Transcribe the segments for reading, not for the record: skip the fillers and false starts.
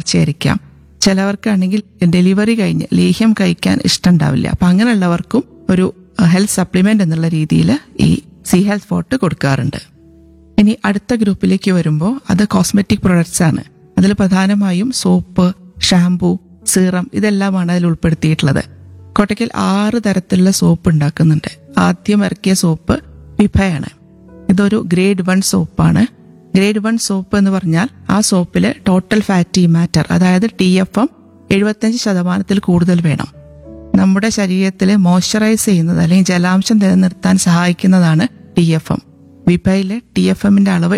തളർച്ചയായിരിക്കാം. ചിലവർക്കാണെങ്കിൽ delivery കഴിഞ്ഞ് ലേഹ്യം കഴിക്കാൻ ഇഷ്ടമുണ്ടാവില്ല. അപ്പൊ അങ്ങനെയുള്ളവർക്കും ഒരു ഹെൽത്ത് സപ്ലിമെന്റ് എന്നുള്ള രീതിയിൽ ഈ സി ഹെൽത്ത് ഫോർട്ട് കൊടുക്കാറുണ്ട്. ഇനി അടുത്ത ഗ്രൂപ്പിലേക്ക് വരുമ്പോൾ അത് കോസ്മെറ്റിക് പ്രൊഡക്ട്സ് ആണ്. അതിൽ പ്രധാനമായും സോപ്പ്, ഷാംപൂ, സീറം ഇതെല്ലാമാണ് അതിൽ ഉൾപ്പെടുത്തിയിട്ടുള്ളത്. കോട്ടയ്ക്കൽ 6 തരത്തിലുള്ള സോപ്പ് ഉണ്ടാക്കുന്നുണ്ട്. ആദ്യം ഇറക്കിയ സോപ്പ് വിഭയാണ്. ഇതൊരു ഗ്രേഡ് 1 സോപ്പാണ്. ഗ്രേഡ് 1 സോപ്പ് എന്ന് പറഞ്ഞാൽ ആ സോപ്പില് ടോട്ടൽ ഫാറ്റി മാറ്റർ, അതായത് TFM 75% കൂടുതൽ വേണം. നമ്മുടെ ശരീരത്തില് മോയ്സ്ചറൈസ് ചെയ്യുന്നത് അല്ലെങ്കിൽ ജലാംശം നിലനിർത്താൻ സഹായിക്കുന്നതാണ് TFM. വിഭയിലെ TFMന്റെ അളവ്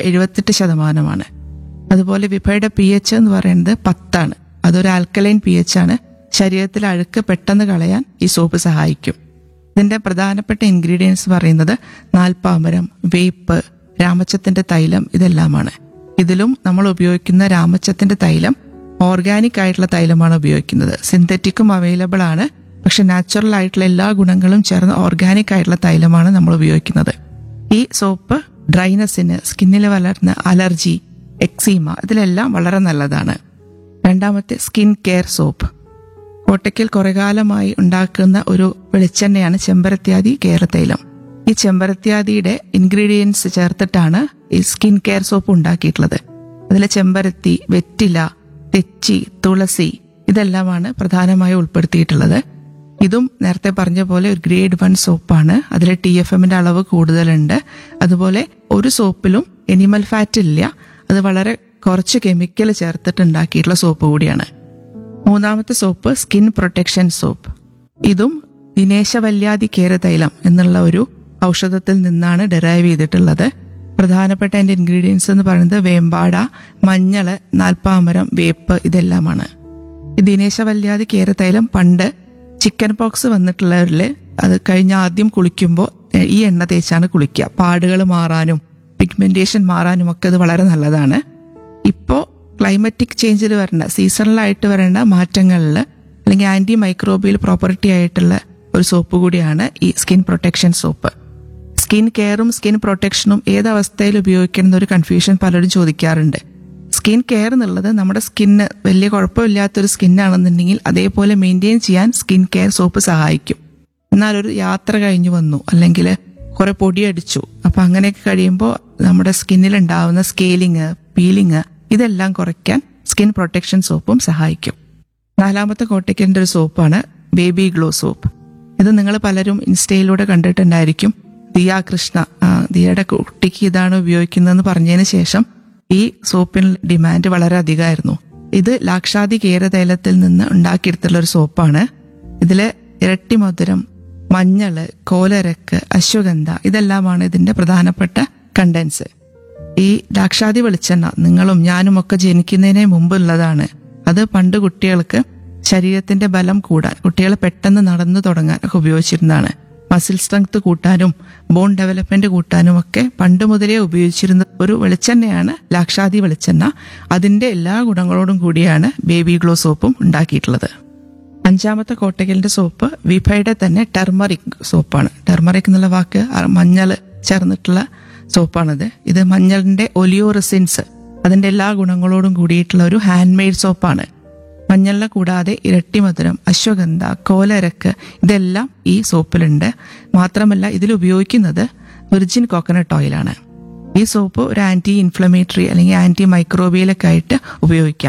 78%. അതുപോലെ വിഭയുടെ pH എന്ന് പറയുന്നത് 10 ആണ്. അതൊരു ആൽക്കലൈൻ pH ആണ്. ശരീരത്തിലെ അഴുക്ക് പെട്ടെന്ന് കളയാൻ ഈ സോപ്പ് സഹായിക്കും. ഇതിന്റെ പ്രധാനപ്പെട്ട ഇൻഗ്രീഡിയൻസ് പറയുന്നത് നാൽപ്പാമരം, വേപ്പ്, രാമച്ചത്തിന്റെ തൈലം ഇതെല്ലാമാണ്. ഇതിലും നമ്മൾ ഉപയോഗിക്കുന്ന രാമച്ചത്തിന്റെ തൈലം ഓർഗാനിക് ആയിട്ടുള്ള തൈലമാണ് ഉപയോഗിക്കുന്നത്. സിന്തറ്റിക്കും അവൈലബിൾ ആണ്. പക്ഷെ നാച്ചുറൽ ആയിട്ടുള്ള എല്ലാ ഗുണങ്ങളും ചേർന്ന് ഓർഗാനിക് ആയിട്ടുള്ള തൈലമാണ് നമ്മൾ ഉപയോഗിക്കുന്നത്. ഈ സോപ്പ് ഡ്രൈനസിന്, സ്കിന്നിൽ വളരുന്ന അലർജി, എക്സീമ ഇതിലെല്ലാം വളരെ നല്ലതാണ്. രണ്ടാമത്തെ സ്കിൻ കെയർ സോപ്പ്. കോട്ടയ്ക്കൽ കുറെ കാലമായി ഉണ്ടാക്കുന്ന ഒരു വെളിച്ചെണ്ണയാണ് ചെമ്പരത്യാദി കേരതൈലം. ഈ ചെമ്പരത്യാദിയുടെ ഇൻഗ്രീഡിയൻസ് ചേർത്തിട്ടാണ് ഈ സ്കിൻ കെയർ സോപ്പ് ഉണ്ടാക്കിയിട്ടുള്ളത്. അതിൽ ചെമ്പരത്തി, വെറ്റില, തെച്ചി, തുളസി ഇതെല്ലാമാണ് പ്രധാനമായും ഉൾപ്പെടുത്തിയിട്ടുള്ളത്. ഇതും നേരത്തെ പറഞ്ഞ പോലെ ഒരു ഗ്രേഡ് 1 സോപ്പാണ്. അതിൽ TFMന്റെ അളവ് കൂടുതലുണ്ട്. അതുപോലെ ഒരു സോപ്പിലും എനിമൽ ഫാറ്റ് ഇല്ല. അത് വളരെ കുറച്ച് കെമിക്കൽ ചേർത്തിട്ട് ഉണ്ടാക്കിയിട്ടുള്ള സോപ്പ് കൂടിയാണ്. മൂന്നാമത്തെ സോപ്പ് സ്കിൻ പ്രൊട്ടക്ഷൻ സോപ്പ്. ഇതും ദിനേശവല്യാദി കേരതൈലം എന്നുള്ള ഒരു ഔഷധത്തിൽ നിന്നാണ് ഡെറൈവ് ചെയ്തിട്ടുള്ളത്. പ്രധാനപ്പെട്ട അതിന്റെ ഇൻഗ്രീഡിയൻസ് എന്ന് പറയുന്നത് വേമ്പാട, മഞ്ഞള്, നാൽപ്പാമരം, വേപ്പ് ഇതെല്ലാമാണ്. ഈ ദിനേശവല്യാദി കേരതൈലം പണ്ട് ചിക്കൻ പോക്സ് വന്നിട്ടുള്ളവരില് അത് കഴിഞ്ഞ ആദ്യം കുളിക്കുമ്പോൾ ഈ എണ്ണ തേച്ചാണ് കുളിക്കുക. പാടുകൾ മാറാനും പിഗ്മെന്റേഷൻ മാറാനും ഒക്കെ ഇത് വളരെ നല്ലതാണ്. ഇപ്പോ ക്ലൈമറ്റിക് ചേഞ്ചിൽ വരേണ്ട, സീസണലായിട്ട് വരേണ്ട മാറ്റങ്ങളിൽ അല്ലെങ്കിൽ ആന്റി മൈക്രോബിയൽ പ്രോപ്പർട്ടി ആയിട്ടുള്ള ഒരു സോപ്പ് കൂടിയാണ് ഈ skin protection soap. Skin കെയറും skin പ്രൊട്ടക്ഷനും ഏതവസ്ഥയിൽ ഉപയോഗിക്കുന്ന ഒരു കൺഫ്യൂഷൻ പലരും ചോദിക്കാറുണ്ട്. സ്കിൻ കെയർ എന്നുള്ളത് നമ്മുടെ സ്കിന്ന് വലിയ കുഴപ്പമില്ലാത്തൊരു സ്കിന്നാണെന്നുണ്ടെങ്കിൽ അതേപോലെ മെയിൻറ്റെയിൻ ചെയ്യാൻ സ്കിൻ കെയർ സോപ്പ് സഹായിക്കും. എന്നാൽ ഒരു യാത്ര കഴിഞ്ഞു വന്നു, അല്ലെങ്കിൽ കുറെ പൊടിയടിച്ചു, അപ്പൊ അങ്ങനെയൊക്കെ കഴിയുമ്പോൾ നമ്മുടെ സ്കിന്നിൽ ഉണ്ടാവുന്ന സ്കെയിലിങ്, പീലിങ് ഇതെല്ലാം കുറയ്ക്കാൻ സ്കിൻ പ്രൊട്ടക്ഷൻ സോപ്പും സഹായിക്കും. നാലാമത്തെ കോട്ടയ്ക്കലിന്റെ ഒരു സോപ്പാണ് ബേബി ഗ്ലോ സോപ്പ്. ഇത് നിങ്ങൾ പലരും ഇൻസ്റ്റയിലൂടെ കണ്ടിട്ടുണ്ടായിരിക്കും. ദിയ കൃഷ്ണ, ദിയയുടെ കുട്ടിക്ക് ഇതാണ് ഉപയോഗിക്കുന്നതെന്ന് പറഞ്ഞതിന് ശേഷം ഈ സോപ്പിന് ഡിമാൻഡ് വളരെ അധികമായിരുന്നു. ഇത് ലാക്ഷാദി കേരതൈലത്തിൽ നിന്ന് ഉണ്ടാക്കിയെടുത്തുള്ള ഒരു സോപ്പാണ്. ഇതില് ഇരട്ടി മധുരം, മഞ്ഞള്, കോലരക്ക്, അശ്വഗന്ധ ഇതെല്ലാമാണ് ഇതിന്റെ പ്രധാനപ്പെട്ട കണ്ടൻസ്. ഈ ലാക്ഷാദി വെളിച്ചെണ്ണ നിങ്ങളും ഞാനും ഒക്കെ ജനിക്കുന്നതിന് മുമ്പുള്ളതാണ്. അത് പണ്ട് കുട്ടികൾക്ക് ശരീരത്തിന്റെ ബലം കൂടാൻ, കുട്ടികൾ പെട്ടെന്ന് നടന്നു തുടങ്ങാൻ ഒക്കെ ഉപയോഗിച്ചിരുന്നതാണ്. മസിൽ സ്ട്രെങ്ത് കൂട്ടാനും ബോൺ ഡെവലപ്മെന്റ് കൂട്ടാനും ഒക്കെ പണ്ട് മുതലേ ഉപയോഗിച്ചിരുന്ന ഒരു വെളിച്ചെണ്ണയാണ് ലാക്ഷാദി വെളിച്ചെണ്ണ. അതിന്റെ എല്ലാ ഗുണങ്ങളോടും കൂടിയാണ് ബേബി ഗ്ലോ സോപ്പും ഉണ്ടാക്കിയിട്ടുള്ളത്. അഞ്ചാമത്തെ കോട്ടയ്ക്കലിന്റെ സോപ്പ് വിഭയുടെ തന്നെ ടെർമറിക് സോപ്പാണ്. ടെർമറിക് എന്നുള്ള വാക്ക് മഞ്ഞൾ ചേർന്നിട്ടുള്ള സോപ്പാണിത്. ഇത് മഞ്ഞളിന്റെ ഒലിയോറസിൻസ് അതിന്റെ എല്ലാ ഗുണങ്ങളോടും കൂടിയിട്ടുള്ള ഒരു ഹാൻഡ് മെയ്ഡ് സോപ്പാണ്. മഞ്ഞളിനെ കൂടാതെ ഇരട്ടി മധുരം, അശ്വഗന്ധ, കോലരക്ക് ഇതെല്ലാം ഈ സോപ്പിലുണ്ട്. മാത്രമല്ല ഇതിൽ ഉപയോഗിക്കുന്നത് വിർജിൻ കോക്കനട്ട് ഓയിലാണ്. ഈ സോപ്പ് ഒരു ആന്റി ഇൻഫ്ലമേറ്ററി അല്ലെങ്കിൽ ആന്റി മൈക്രോബിയലൊക്കെ ആയിട്ട് ഉപയോഗിക്കാം.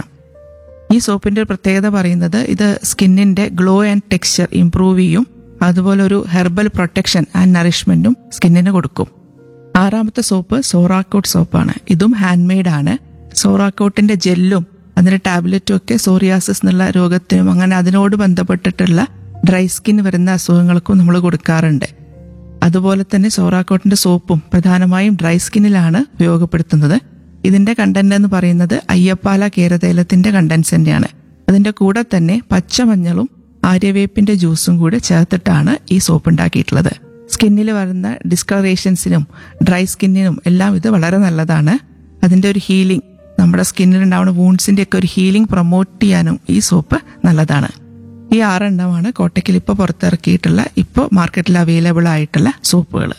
ഈ സോപ്പിന്റെ ഒരു പ്രത്യേകത പറയുന്നത് ഇത് സ്കിന്നിന്റെ ഗ്ലോ ആൻഡ് ടെക്സ്ചർ ഇംപ്രൂവ് ചെയ്യും. അതുപോലെ ഒരു ഹെർബൽ പ്രൊട്ടക്ഷൻ ആൻഡ് നറിഷ്മെന്റും സ്കിന്നിന് കൊടുക്കും. ആറാമത്തെ സോപ്പ് സോറാക്കോട്ട് സോപ്പാണ്. ഇതും ഹാൻഡ് മെയ്ഡ് ആണ്. സോറാക്കോട്ടിന്റെ ജെല്ലും അതിന്റെ ടാബ്ലറ്റും ഒക്കെ സോറിയാസിസ് എന്നുള്ള രോഗത്തിനും അങ്ങനെ അതിനോട് ബന്ധപ്പെട്ടിട്ടുള്ള ഡ്രൈ സ്കിൻ വരുന്ന അസുഖങ്ങൾക്കും നമ്മൾ കൊടുക്കാറുണ്ട്. അതുപോലെ തന്നെ സോറാക്കോട്ടിന്റെ സോപ്പും പ്രധാനമായും ഡ്രൈ സ്കിന്നിലാണ് ഉപയോഗപ്പെടുത്തുന്നത്. ഇതിന്റെ കണ്ടന്റ് എന്ന് പറയുന്നത് അയ്യപ്പാല കേരതൈലത്തിന്റെ കണ്ടൻസ് തന്നെയാണ്. അതിന്റെ കൂടെ തന്നെ പച്ചമഞ്ഞളും ആര്യവേപ്പിന്റെ ജ്യൂസും കൂടി ചേർത്തിട്ടാണ് ഈ സോപ്പ് ഉണ്ടാക്കിയിട്ടുള്ളത്. സ്കിന്നിൽ വരുന്ന ഡിസ്കളറേഷൻസിനും ഡ്രൈ സ്കിന്നിനും എല്ലാം ഇത് വളരെ നല്ലതാണ്. അതിന്റെ ഒരു ഹീലിംഗ്, നമ്മുടെ സ്കിന്നിൽ ഉണ്ടാവുന്ന വൂൺസിന്റെ ഒക്കെ ഒരു ഹീലിംഗ് പ്രൊമോട്ട് ചെയ്യാനും ഈ സോപ്പ് നല്ലതാണ്. ഈ 6 എണ്ണമാണ് കോട്ടയ്ക്കൽ ഇപ്പോൾ പുറത്തിറക്കിയിട്ടുള്ള, ഇപ്പോൾ മാർക്കറ്റിൽ അവൈലബിൾ ആയിട്ടുള്ള സോപ്പുകൾ.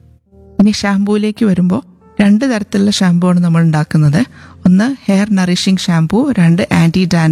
ഇനി ഷാംപൂയിലേക്ക് വരുമ്പോൾ 2 തരത്തിലുള്ള ഷാംപൂ ആണ് നമ്മൾ ഉണ്ടാക്കുന്നത്. ഒന്ന് ഹെയർ നറിഷിംഗ് ഷാംപൂ, 2 ആന്റി